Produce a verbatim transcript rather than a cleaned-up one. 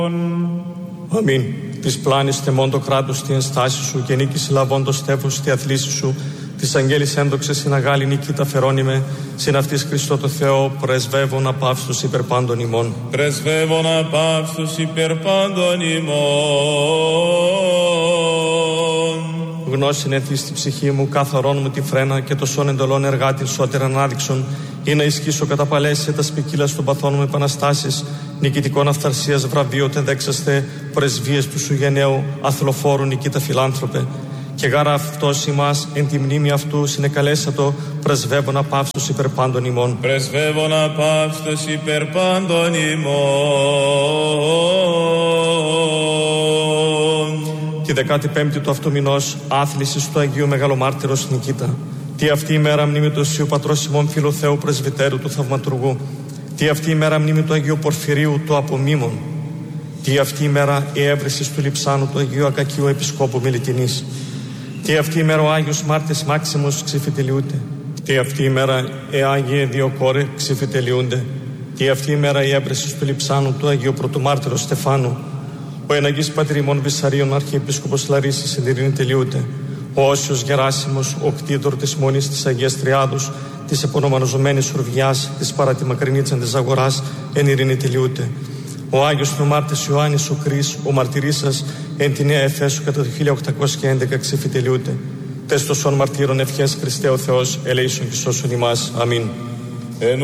Αμήν. Της πλάνης τεμών το κράτος τη ενστάση σου και νίκης λαβών το στέφος τη αθλήση σου. Της αγγέλης ένδοξε συναγάλη νικήτα φερόνιμε. Συν αυτής Χριστό το Θεό πρεσβεύων απαύστος υπερ πάντων ημών. Πρεσβεύων απαύστος υπερ πάντων ημών. Γνώσιν ενθεί στη ψυχή μου, καθαρών μου τη φρένα και το σών εντολών εργάτην σώτερ ανάδειξον, ή να ισχύσω κατά παλέσαι τα σπικύλα των παθών μου επαναστάσεις, νικητικών αυθαρσίας βραβείωτε δέξαστε, πρεσβείες του σου γενναίου, αθλοφόρου νικήτα φιλάνθρωπε. Και γάρα αυτός ημάς εν τη μνήμη αυτού συνεκαλέσατο, πρεσβεύων απαύστος υπερ πάντων ημών. Πρεσβεύων απαύστος υπερ πάντων ημών. Τη δεκάτη πέμπτη του αυτού μηνός, άθλησης του Αγίου Μεγαλομάρτυρος Νικήτα. Τι αυτή η μέρα μνήμη του Οσίου Πατρός ημών Φιλοθέου Πρεσβυτέρου του Θαυματουργού. Τι αυτή η μέρα μνήμη του Αγίου Πορφυρίου του Απομίμων. Τι αυτή η μέρα η έβρεση του Λιψάνου του Αγίου Ακακίου Επισκόπου Μιλιτινής. Τι αυτή η μέρα ο Άγιος Μάρτης Μάξιμος ξυφιτελιούται. Τι αυτή η μέρα οι Άγιοι δύο κόρε ξυφιτελιούνται. Τι αυτή η μέρα η έβρεση του Λιψάνου του Αγίου Πρωτομάρτυρου Στεφάνου. Ο εναγής Πατριμών Βυσαρίων Αρχιεπίσκοπος Λαρίσης συντηρήν τελειούται. Ο Όσιος Γεράσιμος, ο κτήτορ της Μονής της Αγίας Τριάδους, της επωνομαζομένης Ουρβιάς, της Παρατιμακρινίτσαν της Αγοράς, εν ειρήνη τελειούται. Ο Άγιος Νομάρτης Ιωάννης ο Κρίς, ο μαρτυρής σας, εν τη Νέα Εφέσου κατά το χίλια οκτακόσια έντεκα ξεφυτελειούται. Τες τοσών μαρτύρων ευχές Χριστέ ο Θεός, ελέησον και σώσον ημάς. Αμήν.